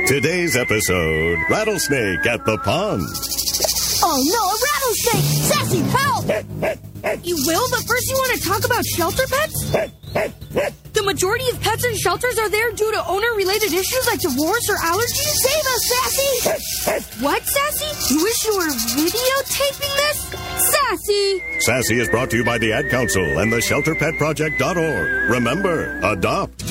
Today's episode, Rattlesnake at the Pond. Oh no, a rattlesnake! Sassy, help! You will, but first you want to talk about shelter pets? The majority of pets in shelters are there due to owner-related issues like divorce or allergies. Save us, Sassy! What, Sassy? You wish you were videotaping this? Sassy! Sassy is brought to you by the Ad Council and the ShelterPetProject.org. Remember, adopt.